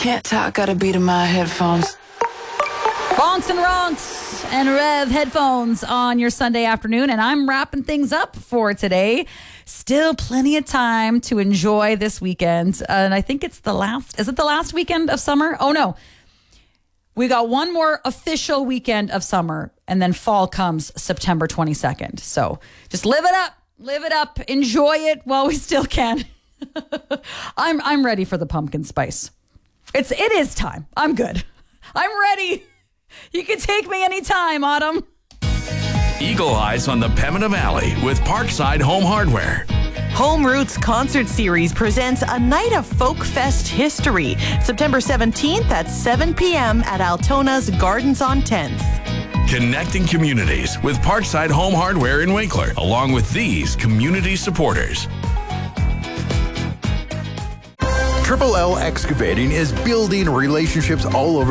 Can't talk, got a beat in my headphones. Bonks and Ronks and Rev headphones on your Sunday afternoon, and I'm wrapping things up for today. Still plenty of time to enjoy this weekend, and I think it's the last. Is it the last weekend of summer? Oh no, we got one more official weekend of summer, and then fall comes September 22nd. So just live it up, enjoy it while we still can. I'm ready for the pumpkin spice. It is time. I'm good. I'm ready. You can take me anytime, Autumn. Eagle Eyes on the Pembina Valley with Parkside Home Hardware. Home Roots Concert Series presents a night of folk fest history. September 17th at 7 p.m. at Altona's Gardens on 10th. Connecting communities with Parkside Home Hardware in Winkler, along with these community supporters. Triple L Excavating is building relationships all over